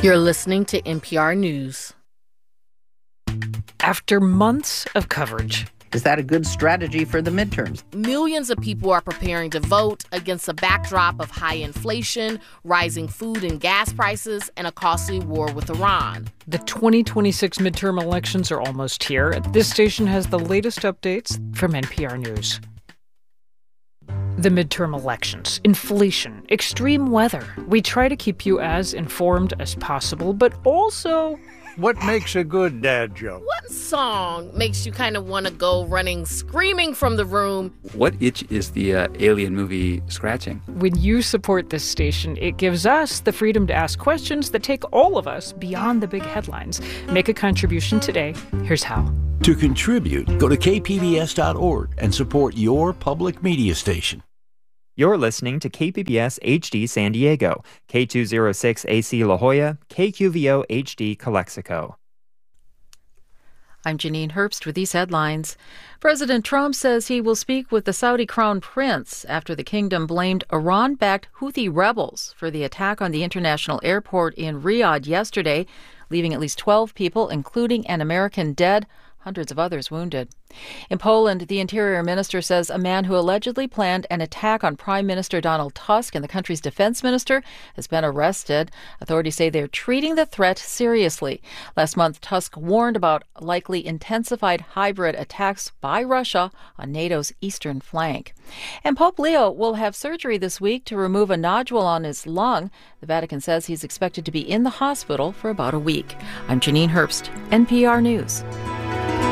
You're listening to NPR News. After months of coverage, is that a good strategy for the midterms? Millions of people are preparing to vote against a backdrop of high inflation, rising food and gas prices, and a costly war with Iran. The 2026 midterm elections are almost here. This station has the latest updates from NPR News. The midterm elections, inflation, extreme weather. We try to keep you as informed as possible, but also... What makes a good dad joke? What song makes you kind of want to go running, screaming from the room? What itch is the Alien movie scratching? When you support this station, it gives us the freedom to ask questions that take all of us beyond the big headlines. Make a contribution today. Here's how. To contribute, go to kpbs.org and support your public media station. You're listening to KPBS HD San Diego, K206 AC La Jolla, KQVO HD Calexico. I'm Janine Herbst with these headlines. President Trump says he will speak with the Saudi crown prince after the kingdom blamed Iran-backed Houthi rebels for the attack on the international airport in Riyadh yesterday, leaving at least 12 people, including an American, dead, hundreds of others wounded. In Poland, the interior minister says a man who allegedly planned an attack on Prime Minister Donald Tusk and the country's defense minister has been arrested. Authorities say they're treating the threat seriously. Last month, Tusk warned about likely intensified hybrid attacks by Russia on NATO's eastern flank. And Pope Leo will have surgery this week to remove a nodule on his lung. The Vatican says he's expected to be in the hospital for about a week. I'm Janine Herbst, NPR News.